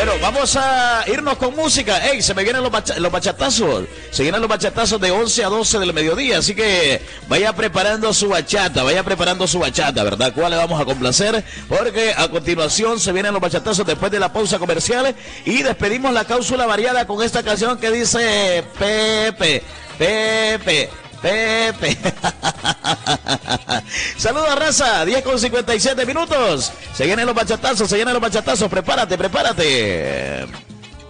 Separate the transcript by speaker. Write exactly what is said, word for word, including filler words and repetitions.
Speaker 1: Bueno, vamos a irnos con música. Ey, se me vienen los, bacha los bachatazos. Se vienen los bachatazos de once a doce del mediodía. Así que vaya preparando su bachata, vaya preparando su bachata, ¿verdad? ¿Cuál le vamos a complacer? Porque a continuación se vienen los bachatazos después de la pausa comercial. Y despedimos la cápsula variada con esta canción que dice Pepe, Pepe, Pepe. Saludos, raza. diez con cincuenta y siete minutos. Se vienen los bachatazos, se vienen los bachatazos. Prepárate, prepárate.